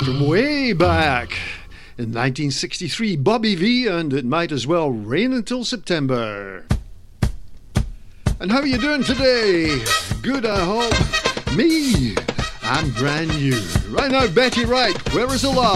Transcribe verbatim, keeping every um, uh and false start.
From way back in nineteen sixty-three, Bobby V and It Might As Well Rain Until September. And how are you doing today? Good, I hope. Me, I'm brand new. Right now, Betty Wright, Where Is the Love?